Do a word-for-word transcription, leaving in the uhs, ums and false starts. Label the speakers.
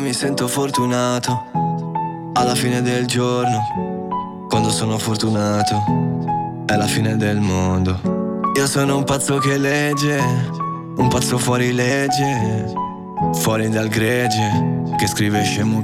Speaker 1: mi sento fortunato. Alla fine del giorno, quando sono fortunato, è la fine del mondo. Io sono un pazzo che legge, un pazzo fuori legge, fuori dal gregge, che scrive scemo